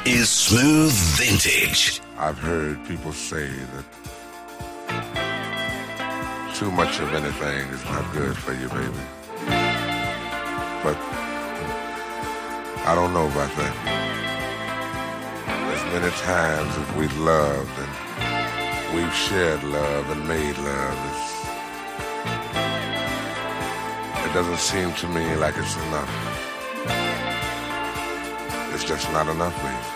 is Smooth Vintage. I've heard people say that too much of anything is not good for you, baby. But I don't know about that. As many times as we've loved and we've shared love and made love, it doesn't seem to me like it's enough. It's just not enough, baby.